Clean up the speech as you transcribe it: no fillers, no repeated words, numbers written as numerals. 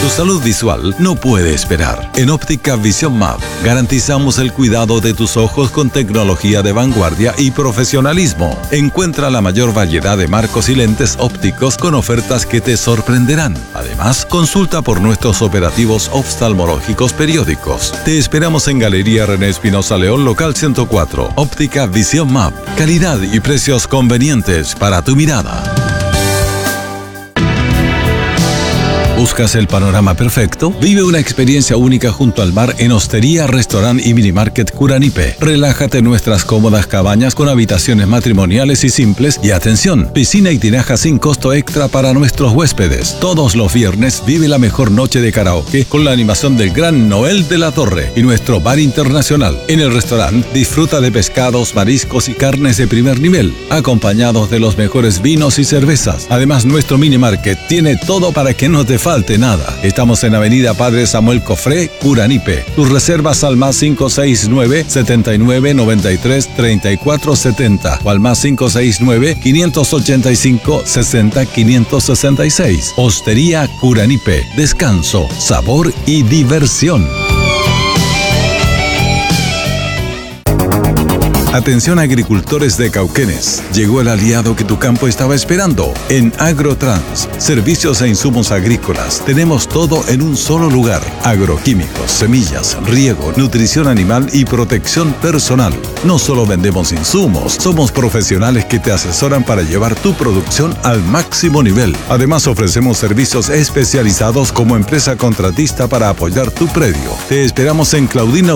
Tu salud visual no puede esperar. En Óptica Vision Map garantizamos el cuidado de tus ojos con tecnología de vanguardia y profesionalismo. Encuentra la mayor variedad de marcos y lentes ópticos con ofertas que te sorprenderán. Además, consulta por nuestros operativos oftalmológicos periódicos. Te esperamos en Galería René Espinosa León, local 104. Óptica Vision Map. Calidad y precios convenientes para tu mirada. ¿Buscas el panorama perfecto? Vive una experiencia única junto al mar en Hostería, Restaurant y Minimarket Curanipe. Relájate en nuestras cómodas cabañas con habitaciones matrimoniales y simples y atención, piscina y tinaja sin costo extra para nuestros huéspedes. Todos los viernes vive la mejor noche de karaoke con la animación del Gran Noel de la Torre y nuestro bar internacional. En el restaurante disfruta de pescados, mariscos y carnes de primer nivel, acompañados de los mejores vinos y cervezas. Además, nuestro Minimarket tiene todo para que no te falte nada. Estamos en Avenida Padre Samuel Cofré, Curanipe. Tus reservas al más 569-7993-3470 o al más 569-585-60-566. Hostería Curanipe. Descanso, sabor y diversión. Atención agricultores de Cauquenes, llegó el aliado que tu campo estaba esperando. En Agrotrans, servicios e insumos agrícolas, tenemos todo en un solo lugar. Agroquímicos, semillas, riego, nutrición animal y protección personal. No solo vendemos insumos, somos profesionales que te asesoran para llevar tu producción al máximo nivel. Además, ofrecemos servicios especializados como empresa contratista para apoyar tu predio. Te esperamos en Claudina